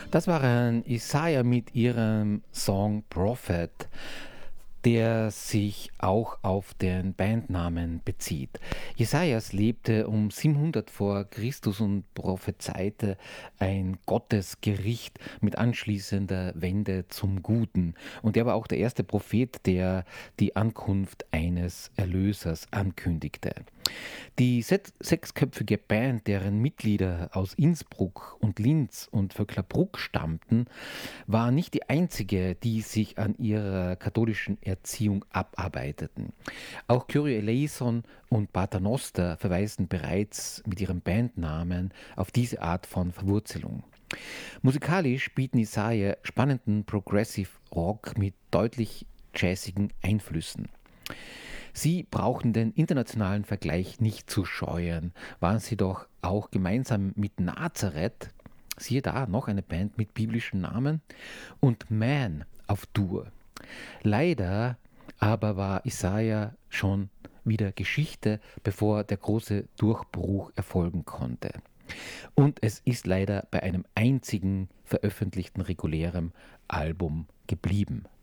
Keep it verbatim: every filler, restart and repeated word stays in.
Das waren Isaiah mit ihrem Song Prophet, der sich auch auf den Bandnamen bezieht. Jesajas lebte um siebenhundert vor Christus und prophezeite ein Gottesgericht mit anschließender Wende zum Guten. Und er war auch der erste Prophet, der die Ankunft eines Erlösers ankündigte. Die sechs- sechsköpfige Band, deren Mitglieder aus Innsbruck und Linz und Vöcklerbruck stammten, war nicht die einzige, die sich an ihrer katholischen Erziehung abarbeiteten. Auch Kyrie eleison und Paternoster verweisen bereits mit ihrem Bandnamen auf diese Art von Verwurzelung. Musikalisch bieten Isaiah spannenden Progressive Rock mit deutlich jazzigen Einflüssen. Sie brauchen den internationalen Vergleich nicht zu scheuen, waren sie doch auch gemeinsam mit Nazareth, siehe da, noch eine Band mit biblischen Namen, und Man auf Tour. Leider aber war Isaiah schon wieder Geschichte, bevor der große Durchbruch erfolgen konnte. Und es ist leider bei einem einzigen veröffentlichten regulären Album geblieben.